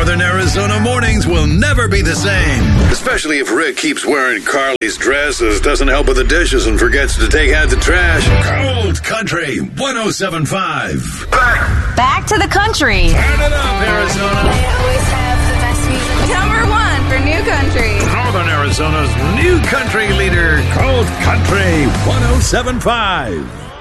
Northern Arizona mornings will never be the same. Especially if Rick keeps wearing Carly's dresses, doesn't help with the dishes, and forgets to take out the trash. Cold Country 107.5. Back to the country. Turn it up, Arizona. They always have the best music. Number one for New Country. Northern Arizona's new country leader, Cold Country 107.5.